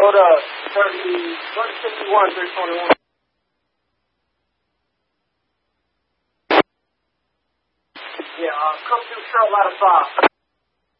Go to 51, 321. Yeah, come through Trail Ladder 5.